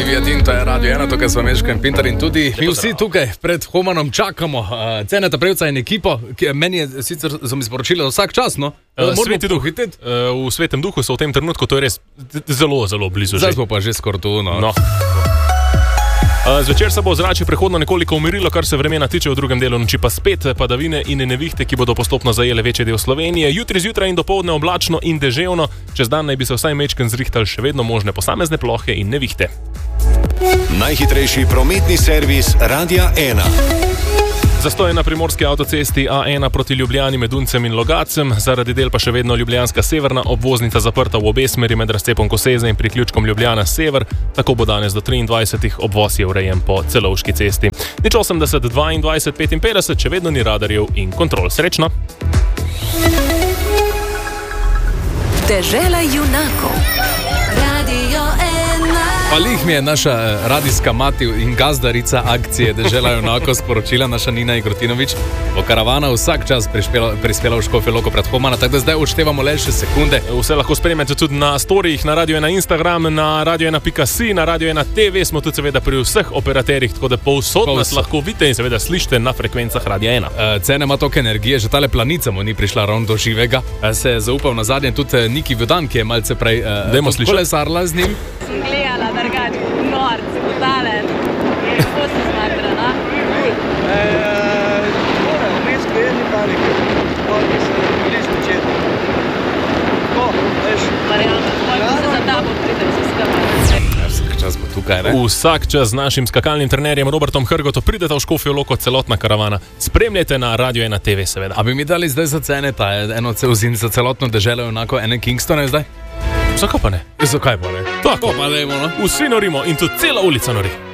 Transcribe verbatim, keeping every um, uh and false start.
Olivia Tinto je Radio ena, tukaj smo Meško in Pintar in tudi mi vsi tukaj pred Humanom čakamo. Uh, Ceneta Prevca in ekipo, ki meni je sicer so mi sporočili vsak čas, no? Uh, sveti duh, uh, v svetem duhu so v tem trenutku, to je res zelo, zelo blizu. Zdaj smo pa že skoraj tu, no. no. Zvečer se bo ozračje prehodno nekoliko umirilo, kar se vremena tiče, v drugem delu noči pa spet padavine in nevihte, ki bodo postopno zajele večji del Slovenije. Jutri zjutraj in dopoldne oblačno in deževno, čez dan naj bi se vsaj mečken zrihtali še vedno možne posamezne plohe in nevihte. Najhitrejši prometni servis Radia ena. Zastoj na primorski avtocesti A ena proti Ljubljani med Uncem in Logacem, zaradi del pa še vedno ljubljanska severna obvoznica zaprta v obe smeri med razcepom Koseze in priključkom Ljubljana sever, tako bo danes do triindvajsetih obvoz je urejen po Celovški cesti. Nič osemdeset dvaindvajset petinpetdeset, če vedno ni radarjev in kontrol. Srečno! Dežela junakov. Radio ena. Pa lih mi je naša radijska mati in gazdarica akcije Dežela junakov sporočila, naša Nina Igrotinovič, bo karavana vsak čas prispela, prispela v Škofjo Loko pred Humana, tako da zdaj odštevamo le še sekunde. Vse lahko spremljate tudi na storijih, na Radio ena Instagram, na radio ena pika si, na Radio ena te ve, smo tudi seveda pri vseh operaterjih, tako da povsod nas lahko vidite in seveda slišite na frekvencah Radia ena. Uh, Cene ima toliko energije, že tale planica mu ni prišla ravno do živega. Uh, se je zaupal na zadnje tudi Niki Vodan, ki je malce prej uh, kolesarla z njim. Sem gledala drugače, norc, talen, kako se smatra, na? Mora, vmes kredni panike, koliki se bili spočetni. Ko, veš? Marjana, koliko se za tabo pridem se skrbati? Vsak čas bo tukaj, ne? Vsak čas z našim skakalnim trenerjem Robertom Hrgoto pridete v Škofjo Loko, celotna karavana. Spremljajte na Radio ena te ve, seveda. A bi mi dali zdaj za Ceneta eno cel za celotno Deželo junakov, ene Kingstone zdaj? Zakaj pa ne? Zakaj pa ne? Tako pa dajmo, no? Vsi norimo in tudi cela ulica nori.